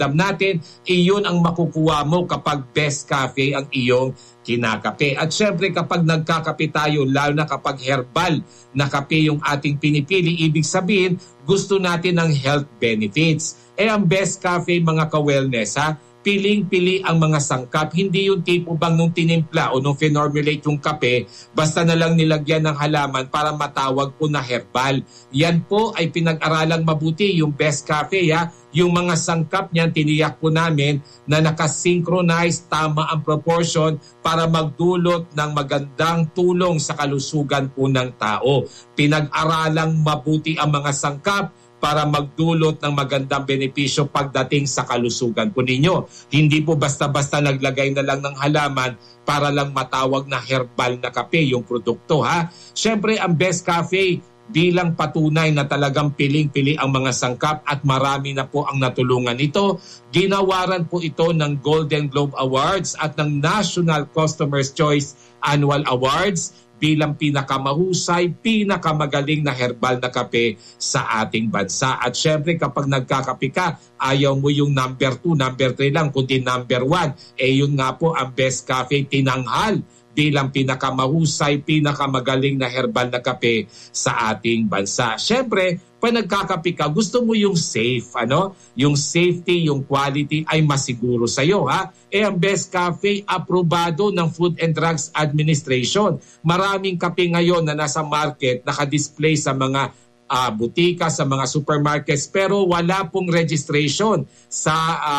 pakiramdam natin, iyon ang makukuha mo kapag Best Cafe ang iyong kinakape. At syempre kapag nagkakape tayo, lalo na kapag herbal na kape yung ating pinipili, ibig sabihin gusto natin ng health benefits. Ang Best Cafe mga ka-wellness piling-pili ang mga sangkap. Hindi yung tipo bang nung tinimpla o nung finormulate yung kape, basta na lang nilagyan ng halaman para matawag po na herbal. Yan po ay pinag-aralang mabuti yung Best Cafe. Yung mga sangkap niyan, tiniyak po namin na nakasynchronize, tama ang proportion para magdulot ng magandang tulong sa kalusugan po ng tao. Pinag-aralang mabuti ang mga sangkap para magdulot ng magandang benepisyo pagdating sa kalusugan po ninyo. Hindi po basta-basta naglagay na lang ng halaman para lang matawag na herbal na kape yung produkto. Siyempre, ang Best Cafe bilang patunay na talagang piling-pili ang mga sangkap at marami na po ang natulungan nito. Ginawaran po ito ng Golden Globe Awards at ng National Customer's Choice Annual Awards bilang pinakamahusay, pinakamagaling na herbal na kape sa ating bansa. At syempre kapag nagkakape ka, ayaw mo yung number 2, number 3 lang, kundi number 1. Yun nga po ang Best Cafe tinanghal bilang pinakamahusay, pinakamagaling na herbal na kape sa ating bansa. Syempre, pag nagkakape ka, gusto mo yung safe, Yung safety, yung quality ay masiguro sa'yo, ang Best Cafe, aprobado ng Food and Drugs Administration. Maraming kape ngayon na nasa market, nakadisplay sa mga butika, sa mga supermarkets, pero wala pong registration sa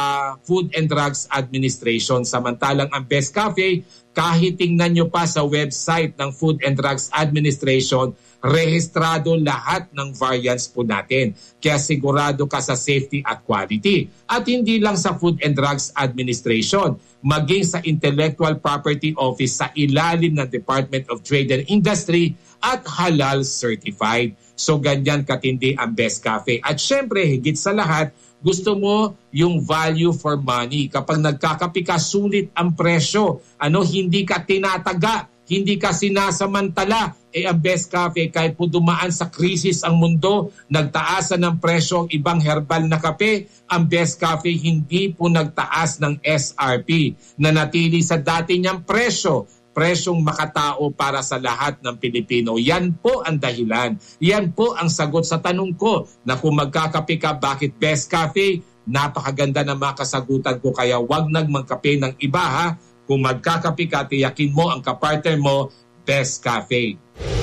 Food and Drugs Administration. Samantalang ang Best Cafe, kahit tingnan nyo pa sa website ng Food and Drugs Administration, rehistrado lahat ng variants po natin. Kaya sigurado ka sa safety at quality. At hindi lang sa Food and Drugs Administration, maging sa Intellectual Property Office sa ilalim ng Department of Trade and Industry at halal certified. So ganyan katindi ang Best Cafe. At syempre, higit sa lahat, gusto mo yung value for money. Kapag nagkakape ka, sulit ang presyo. Hindi ka tinataga, hindi ka sinasamantala. Ang Best Cafe, kahit po dumaan sa krisis ang mundo, nagtaasan ng presyo ang ibang herbal na kape, ang Best Cafe hindi po nagtaas ng SRP. Nanatili sa dati niyang presyong makatao para sa lahat ng Pilipino. Yan po ang dahilan. Yan po ang sagot sa tanong ko na kung magkakape ka, bakit Best Cafe? Napakaganda na mga kasagutan ko, kaya wag magkape ng iba. Kung magkakape ka, tiyakin mo ang kapartner mo, Best Cafe.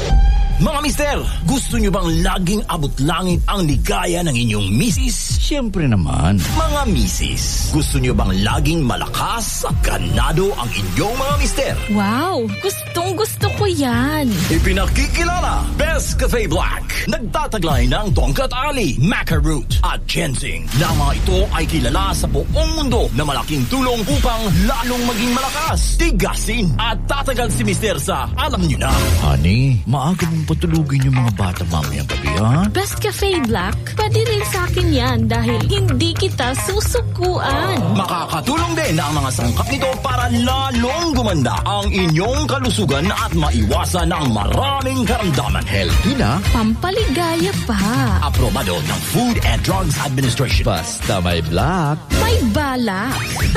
Mga mister, gusto nyo bang laging abot langit ang ligaya ng inyong misis? Siyempre naman. Mga misis, gusto nyo bang laging malakas at ganado ang inyong mga mister? Wow, gustong-gusto ko yan. Ipinakikilala, Best Cafe Black. Nagtataglay ng tongkat ali, maca root at ginseng. Na mga ito ay kilala sa buong mundo na malaking tulong upang lalong maging malakas, tigasin at tatagal si mister sa alam nyo na. Honey, maaga mong patulugin yung mga bata mamayang gabi, Best Cafe Black, pwede rin sa akin yan dahil hindi kita susukuan. Makakatulong din ang mga sangkap nito para lalong gumanda ang inyong kalusugan at maiwasan ang maraming karamdaman. Healthy na, pampaligaya pa. Aprobado ng Food and Drugs Administration. Basta may Black, may balak.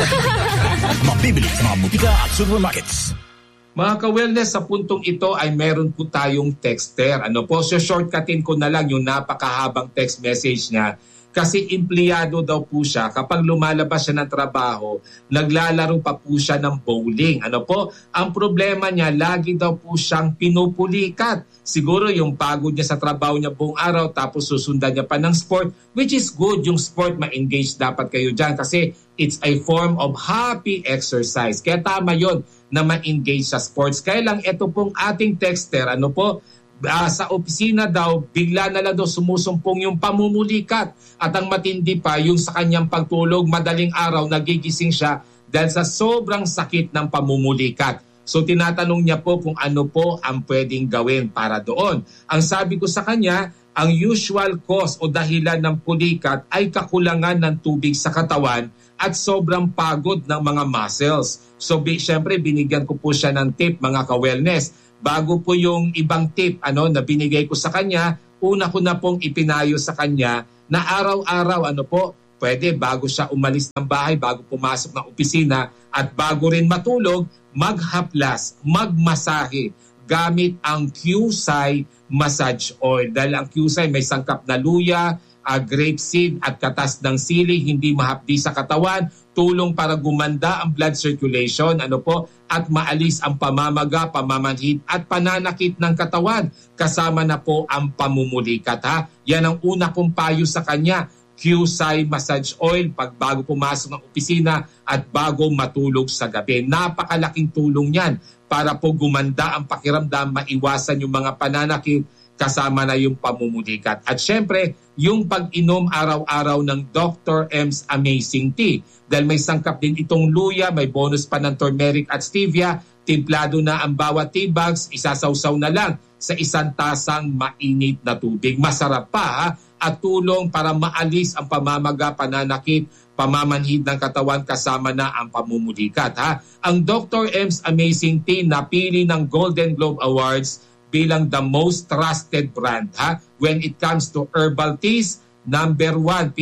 Mabibili sa mga butika at supermarkets. Mga ka-wellness, sa puntong ito ay meron po tayong texter. So shortcutin ko na lang yung napakahabang text message niya. Kasi empleyado daw po siya, kapag lumalabas siya ng trabaho, naglalaro pa po siya ng bowling. Ang problema niya, lagi daw po siyang pinupulikat. Siguro yung pagod niya sa trabaho niya buong araw, tapos susundan niya pa ng sport, which is good. Yung sport, ma-engage dapat kayo dyan kasi it's a form of happy exercise. Kaya tama yon na ma-engage sa sports. Kaya lang ito pong ating texter, sa opisina daw, bigla na lang daw sumusumpong yung pamumulikat. At ang matindi pa, yung sa kanyang pagtulog, madaling araw, nagigising siya dahil sa sobrang sakit ng pamumulikat. So tinatanong niya po kung ano po ang pwedeng gawin para doon. Ang sabi ko sa kanya, ang usual cause o dahilan ng pulikat ay kakulangan ng tubig sa katawan at sobrang pagod ng mga muscles. So syempre binigyan ko po siya ng tip, mga ka-wellness. Bago po yung ibang tip na binigay ko sa kanya, una ko na pong ipinayo sa kanya na araw-araw pwede bago siya umalis ng bahay, bago pumasok ng opisina at bago rin matulog, maghaplas, magmasahe gamit ang QSI massage oil. Dahil ang QSI may sangkap na luya, grapeseed at katas ng sili, hindi mahapdi sa katawan, tulong para gumanda ang blood circulation, at maalis ang pamamaga, pamamanhid at pananakit ng katawan. Kasama na po ang pamumulikat. Yan ang una kong payo sa kanya. QSI massage oil pag bago pumasok ng opisina at bago matulog sa gabi. Napakalaking tulong yan para po gumanda ang pakiramdam, maiwasan yung mga pananakit, kasama na yung pamumulikat. At syempre, yung pag-inom araw-araw ng Dr. M's Amazing Tea. Dahil may sangkap din itong luya, may bonus pa ng turmeric at stevia, timplado na ang bawat tea bags, isasawsaw na lang sa 1 tasang mainit na tubig. Masarap pa at tulong para maalis ang pamamaga, pananakit, pamamanhid ng katawan, kasama na ang pamumulikat. Ang Dr. M's Amazing Tea napili ng Golden Globe Awards bilang the most trusted brand when it comes to herbal teas. Number 1,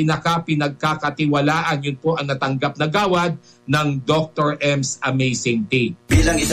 pinagkakatiwalaan, yun po ang natanggap na gawad ng Dr. M's Amazing Tea.